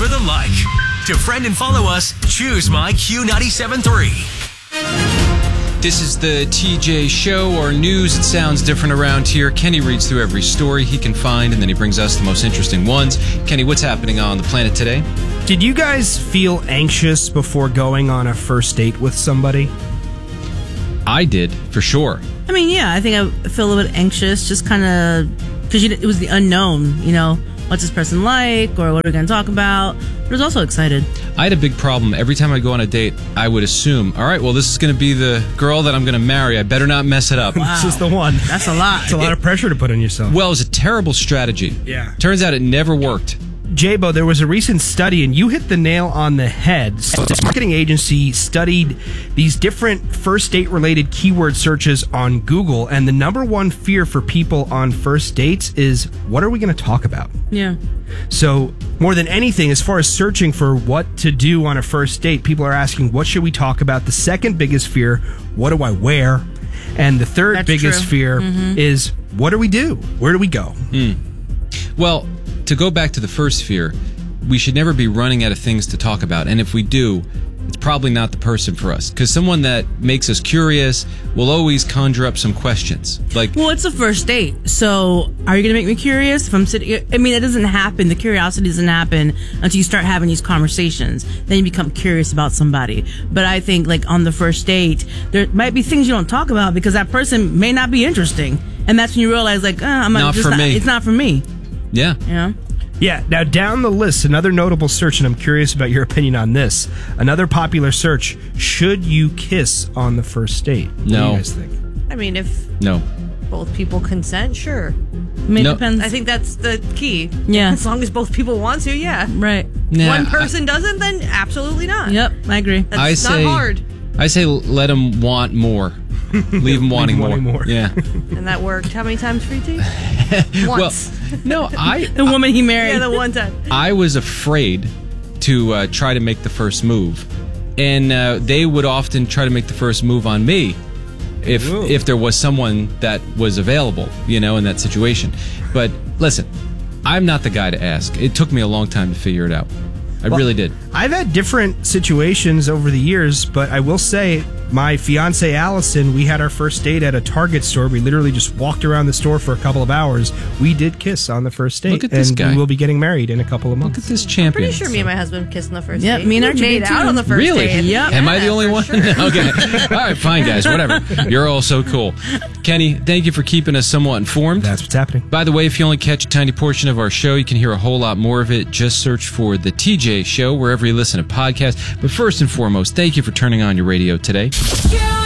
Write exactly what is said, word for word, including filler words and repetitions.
for the like. To friend and follow us, choose My Q ninety-seven point three. This is the T J Show, or news. It sounds different around here. Kenny reads through every story he can find, and then he brings us the most interesting ones. Kenny, what's happening on the planet today? Did you guys feel anxious before going on a first date with somebody? I did, for sure. I mean, yeah, I think I feel a little bit anxious, just kind of, because it was the unknown, you know, what's this person like, or what are we going to talk about? But I was also excited. I had a big problem. Every time I go on a date, I would assume, all right, well, this is going to be the girl that I'm going to marry. I better not mess it up. Wow. This is the one. That's a lot. It's a lot of pressure to put on yourself. Well, it was a terrible strategy. Yeah. Turns out it never worked. Jabo, there was a recent study, and you hit the nail on the head. So this marketing agency studied these different first date-related keyword searches on Google, and the number one fear for people on first dates is, what are we going to talk about? Yeah. So more than anything, as far as searching for what to do on a first date, people are asking, what should we talk about? The second biggest fear, what do I wear? And the third That's biggest true. fear Mm-hmm. is, what do we do? Where do we go? Mm. Well, to go back to the first fear, we should never be running out of things to talk about. And if we do, it's probably not the person for us. Because someone that makes us curious will always conjure up some questions. Like, well, it's a first date. So are you going to make me curious? If I'm sitting, I mean, it doesn't happen. The curiosity doesn't happen until you start having these conversations. Then you become curious about somebody. But I think, like, on the first date, there might be things you don't talk about because that person may not be interesting. And that's when you realize, like, uh, I'm Not just for not, me. it's not for me. yeah. You know? Yeah, now down the list, another notable search, and I'm curious about your opinion on this. Another popular search, should you kiss on the first date? What do No. you guys think? I mean, if No. both people consent, sure. I mean, No. it depends. I think that's the key. Yeah. As long as both people want to, yeah. Right. Nah, One person doesn't, then absolutely not. Yep, I agree. That's I not say, hard. I say let them want more. Leave them wanting more. wanting more. Yeah. And that worked how many times for you, T? Once. Well, no, I The woman he married. yeah, the one time. I was afraid to uh, try to make the first move, and uh, they would often try to make the first move on me if Ooh. if there was someone that was available, you know, in that situation. But listen, I'm not the guy to ask. It took me a long time to figure it out. I Well, really did. I've had different situations over the years, but I will say my fiance Allison, we had our first date at a Target store. We literally just walked around the store for a couple of hours. We did kiss on the first date. Look at this and guy. we will be getting married in a couple of months. Look at this champion. Pretty sure me and my husband kissed on the first Yeah, date. me and We Archie made did out too. on the first Really? date. Yep. Am I the Yeah, only for one? sure. Okay. All right, fine, guys. Whatever. You're all so cool. Kenny, thank you for keeping us somewhat informed. That's what's happening. By the way, if you only catch a tiny portion of our show, you can hear a whole lot more of it. Just search for The T J Show wherever you listen to podcasts. But first and foremost, thank you for turning on your radio today. Q